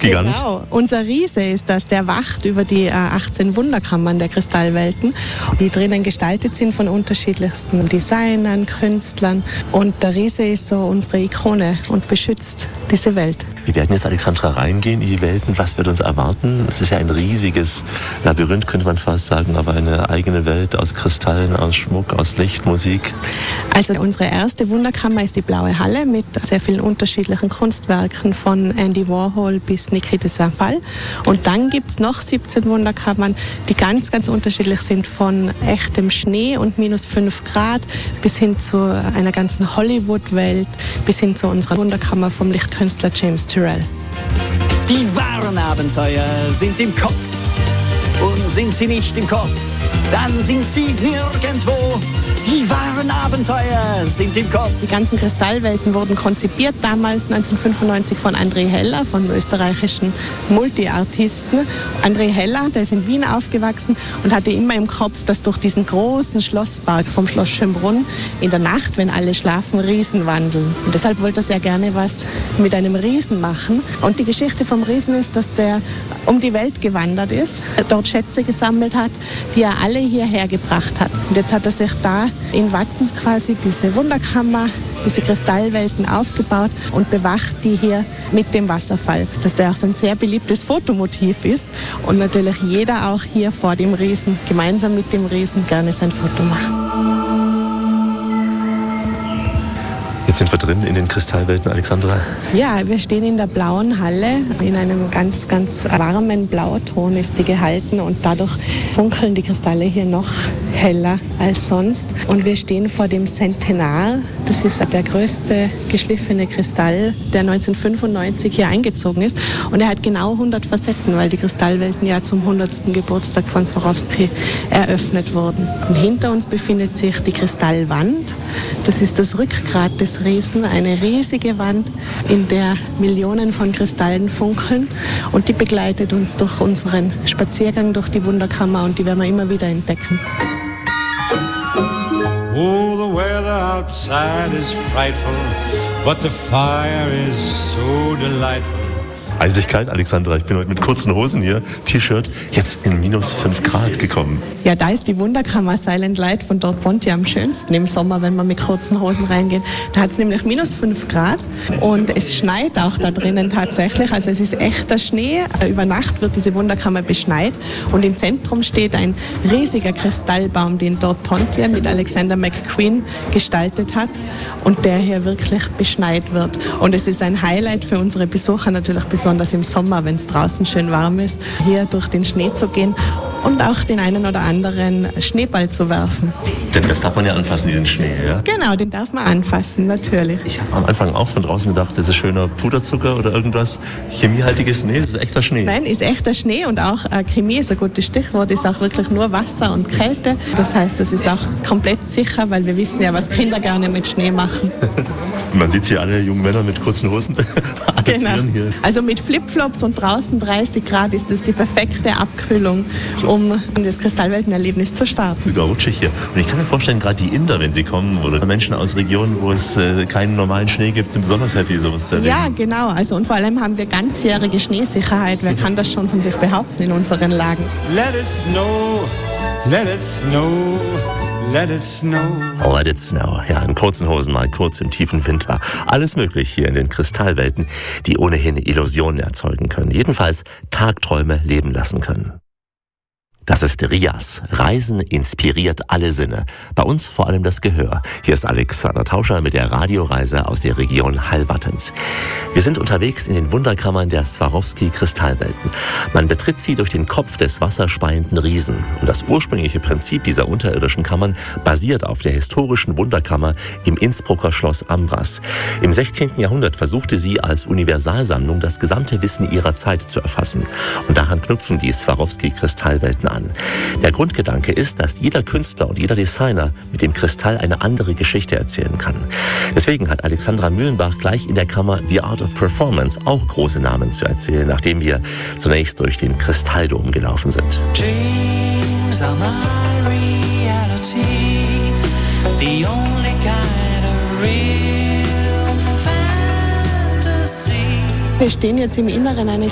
Gigant. Genau. Unser Riese ist das, der wacht über die 18 Wunderkammern der Kristallwelten, die drinnen gestaltet sind von unterschiedlichsten Designern, Künstlern. Und der Riese ist so unsere Ikone und beschützt diese Welt. Wir werden jetzt, Alexandra, reingehen in die Welten. Was wird uns erwarten? Es ist ja ein riesiges Labyrinth, könnte man fast sagen, aber eine eigene Welt aus Kristallen, aus Schmuck, aus Licht, Musik. Also unsere erste Wunderkammer ist die Blaue Halle mit sehr vielen unterschiedlichen Kunstwerken von Andy Warhol bis Niki de Saint-Phalle. Und dann gibt es noch 17 Wunderkammern, die ganz, ganz unterschiedlich sind, von echtem Schnee und -5 Grad bis hin zu einer ganzen Hollywood-Welt, bis hin zu unserer Wunderkammer vom Lichtkünstler James Turrell. Die wahren Abenteuer sind im Kopf. Und sind sie nicht im Kopf, dann sind sie nirgendwo. Die wahren Abenteuer sind im Kopf. Die ganzen Kristallwelten wurden konzipiert damals 1995 von André Heller, von österreichischen Multiartisten. André Heller, der ist in Wien aufgewachsen und hatte immer im Kopf, dass durch diesen großen Schlosspark vom Schloss Schönbrunn in der Nacht, wenn alle schlafen, Riesen wandeln. Und deshalb wollte er sehr gerne was mit einem Riesen machen. Und die Geschichte vom Riesen ist, dass der um die Welt gewandert ist, dort Schätze gesammelt hat, die er alle hierher gebracht hat. Und jetzt hat er sich da in Wattens quasi diese Wunderkammer, diese Kristallwelten aufgebaut und bewacht die hier mit dem Wasserfall. Dass der auch so ein sehr beliebtes Fotomotiv ist und natürlich jeder auch hier vor dem Riesen, gemeinsam mit dem Riesen, gerne sein Foto macht. Jetzt sind wir drin in den Kristallwelten, Alexandra. Ja, wir stehen in der Blauen Halle. In einem ganz, ganz warmen Blauton ist die gehalten und dadurch funkeln die Kristalle hier noch heller als sonst. Und wir stehen vor dem Centenar. Das ist der größte geschliffene Kristall, der 1995 hier eingezogen ist. Und er hat genau 100 Facetten, weil die Kristallwelten ja zum 100. Geburtstag von Swarovski eröffnet wurden. Und hinter uns befindet sich die Kristallwand. Das ist das Rückgrat des Riesen, eine riesige Wand, in der Millionen von Kristallen funkeln. Und die begleitet uns durch unseren Spaziergang durch die Wunderkammer und die werden wir immer wieder entdecken. Oh, the weather outside is frightful, but the fire is so delightful. Eisig kalt, Alexandra. Ich bin heute mit kurzen Hosen hier, T-Shirt, jetzt in -5 Grad gekommen. Ja, da ist die Wunderkammer Silent Light von Dort Ponti am schönsten im Sommer, wenn wir mit kurzen Hosen reingehen. Da hat es nämlich -5 Grad und es schneit auch da drinnen tatsächlich. Also es ist echter Schnee. Über Nacht wird diese Wunderkammer beschneit und im Zentrum steht ein riesiger Kristallbaum, den Dort Ponti mit Alexander McQueen gestaltet hat und der hier wirklich beschneit wird. Und es ist ein Highlight für unsere Besucher natürlich besonders im Sommer, wenn es draußen schön warm ist, hier durch den Schnee zu gehen und auch den einen oder anderen Schneeball zu werfen. Denn das darf man ja anfassen, diesen Schnee, ja? Genau, den darf man anfassen, natürlich. Ich habe am Anfang auch von draußen gedacht, das ist schöner Puderzucker oder irgendwas chemiehaltiges. Nee, das ist echter Schnee. Nein, ist echter Schnee und auch Chemie ist ein gutes Stichwort, ist auch wirklich nur Wasser und Kälte. Das heißt, das ist auch komplett sicher, weil wir wissen ja, was Kinder gerne mit Schnee machen. Man sieht hier alle jungen Männer mit kurzen Hosen. Genau. Hier. Also mit Flipflops und draußen 30 Grad ist das die perfekte Abkühlung, um das Kristallweltenerlebnis zu starten. Sogar rutschig hier. Und ich kann mir vorstellen, gerade die Inder, wenn sie kommen, oder Menschen aus Regionen, wo es keinen normalen Schnee gibt, sind besonders happy, sowas zu erleben. Ja, genau. Also und vor allem haben wir ganzjährige Schneesicherheit. Wer kann das schon von sich behaupten in unseren Lagen? Let it snow, let it snow. Let it snow. Let it snow. Ja, in kurzen Hosen mal kurz im tiefen Winter. Alles möglich hier in den Kristallwelten, die ohnehin Illusionen erzeugen können. Jedenfalls Tagträume leben lassen können. Das ist Rias. Reisen inspiriert alle Sinne. Bei uns vor allem das Gehör. Hier ist Alexander Tauscher mit der Radioreise aus der Region Hallwattens. Wir sind unterwegs in den Wunderkammern der Swarovski-Kristallwelten. Man betritt sie durch den Kopf des wasserspeienden Riesen. Und das ursprüngliche Prinzip dieser unterirdischen Kammern basiert auf der historischen Wunderkammer im Innsbrucker Schloss Ambras. Im 16. Jahrhundert versuchte sie als Universalsammlung das gesamte Wissen ihrer Zeit zu erfassen. Und daran knüpfen die Swarovski-Kristallwelten an. Der Grundgedanke ist, dass jeder Künstler und jeder Designer mit dem Kristall eine andere Geschichte erzählen kann. Deswegen hat Alexandra Mühlenbach gleich in der Kammer The Art of Performance auch große Namen zu erzählen, nachdem wir zunächst durch den Kristalldom gelaufen sind. Dreams are my reality, the only kind of real fantasy. Wir stehen jetzt im Inneren eines